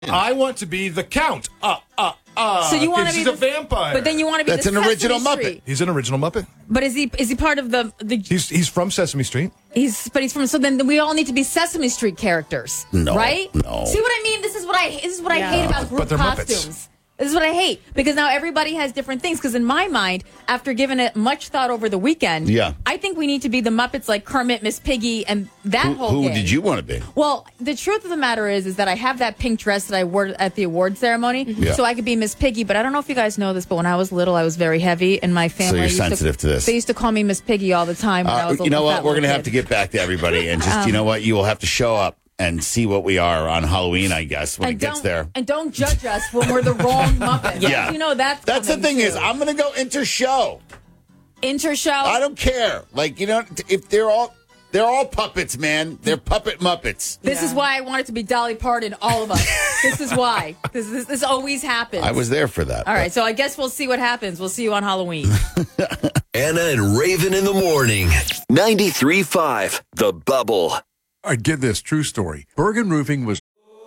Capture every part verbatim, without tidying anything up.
I want to be the Count. Uh, uh, uh. So you want to be He's the, a vampire. But then you want to be That's the an Sesame original Street. Muppet. He's an original Muppet. But is he is he part of the the? He's he's from Sesame Street. He's but he's from. So then we all need to be Sesame Street characters, No, right? no. See what I mean? This is what I this is what Yeah. I hate about group But they're Muppets. costumes. This is what I hate because now everybody has different things. Because in my mind, after giving it much thought over the weekend, Yeah. I think we need to be the Muppets like Kermit, Miss Piggy, and that Who, whole. who gang. did you want to be? Well, the truth of the matter is, is that I have that pink dress that I wore at the award ceremony, Yeah. so I could be Miss Piggy. But I don't know if you guys know this, but when I was little, I was very heavy, and my family. you're used sensitive to this. They used to call me Miss Piggy all the time. When I Uh, was a you know little what? fat We're going to little have to kid. get back to everybody. And just, you know what? You will have to show up and see what we are on Halloween, I guess, when and it gets don't- there. And don't judge us when we're the wrong Muppet. Yeah. You know that's That's the coming, thing is, too. I'm going to go inter-show. Inter-show. I don't care. Like, you know, if they're all... They're all puppets, man. They're puppet Muppets. This is why I want it to be Dolly Parton, all of us. This is why. This, this, this always happens. I was there for that. All right, so I guess we'll see what happens. We'll see you on Halloween. Anna and Raven in the morning. ninety-three point five The Bubble. All right, get this, true story. Bergen Roofing was...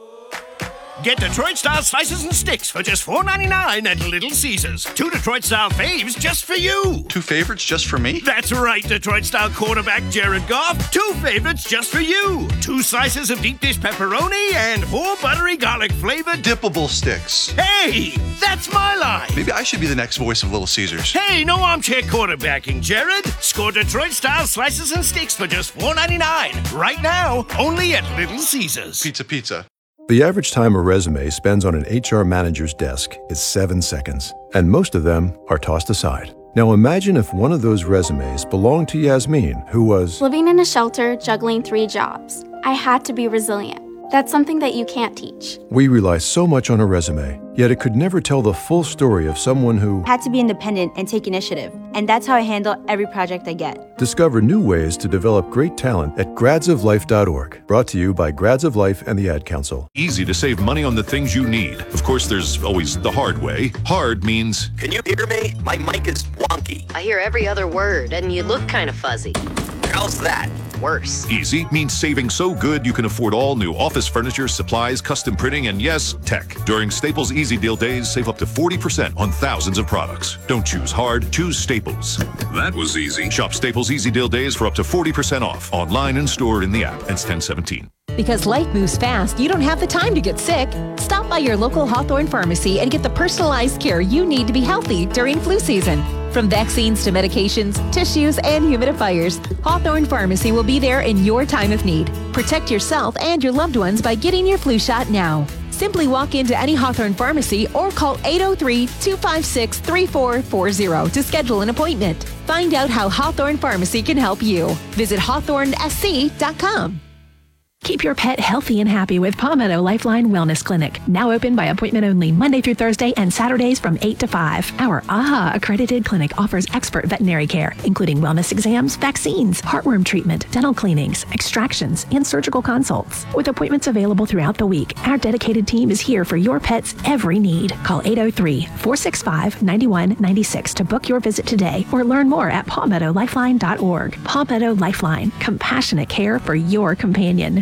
Get Detroit-style slices and sticks for just four ninety-nine at Little Caesars. Two Detroit-style faves just for you. Two favorites just for me? That's right, Detroit-style quarterback Jared Goff. Two favorites just for you. Two slices of deep dish pepperoni and four buttery garlic flavored. Dippable sticks. Hey, that's my line. Maybe I should be the next voice of Little Caesars. Hey, no armchair quarterbacking, Jared. Score Detroit-style slices and sticks for just four ninety-nine. Right now, only at Little Caesars. Pizza, pizza. The average time a resume spends on an H R manager's desk is seven seconds, and most of them are tossed aside. Now imagine if one of those resumes belonged to Yasmin, who was living in a shelter, juggling three jobs. I had to be resilient. That's something that you can't teach. We rely so much on a resume, yet it could never tell the full story of someone who had to be independent and take initiative. And that's how I handle every project I get. Discover new ways to develop great talent at grads of life dot org. Brought to you by Grads of Life and the Ad Council. Easy to save money on the things you need. Of course, there's always the hard way. Hard means... Can you hear me? My mic is wonky. I hear every other word, and you look kind of fuzzy. How's that? Worse. Easy means saving so good you can afford all new office furniture, supplies, custom printing, and yes, tech. During Staples Easy Deal Days, save up to forty percent on thousands of products. Don't choose hard, choose Staples. That was easy. Shop Staples Easy Deal Days for up to forty percent off. Online and store in the app. Ends ten seventeen. Because life moves fast, you don't have the time to get sick. Stop by your local Hawthorne Pharmacy and get the personalized care you need to be healthy during flu season. From vaccines to medications, tissues, and humidifiers, Hawthorne Pharmacy will be there in your time of need. Protect yourself and your loved ones by getting your flu shot now. Simply walk into any Hawthorne Pharmacy or call eight oh three, two five six, three four four zero to schedule an appointment. Find out how Hawthorne Pharmacy can help you. Visit hawthorne s c dot com. Keep your pet healthy and happy with Palmetto Lifeline Wellness Clinic. Now open by appointment only Monday through Thursday and Saturdays from eight to five. Our A H A accredited clinic offers expert veterinary care, including wellness exams, vaccines, heartworm treatment, dental cleanings, extractions, and surgical consults. With appointments available throughout the week, our dedicated team is here for your pet's every need. Call eight oh three, four six five, nine one nine six to book your visit today or learn more at palmetto lifeline dot org. Palmetto Lifeline, compassionate care for your companion.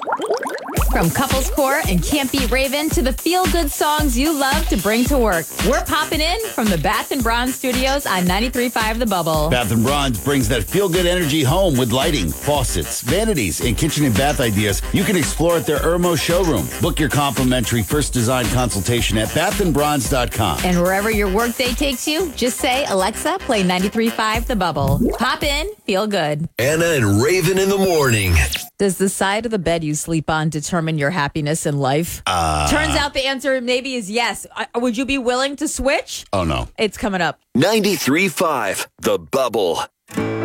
From Couples Core and Can't Beat Raven to the feel-good songs you love to bring to work. We're popping in from the Bath and Bronze Studios on ninety-three point five The Bubble. Bath and Bronze brings that feel-good energy home with lighting, faucets, vanities, and kitchen and bath ideas you can explore at their Irmo showroom. Book your complimentary first design consultation at bath and bronze dot com. And wherever your workday takes you, just say, Alexa, play ninety-three point five The Bubble. Pop in, feel good. Anna and Raven in the morning. Does the side of the bed you sleep on determine your happiness in life? Uh, Turns out the answer maybe is yes. Uh, would you be willing to switch? Oh, no. It's coming up. ninety-three point five The Bubble.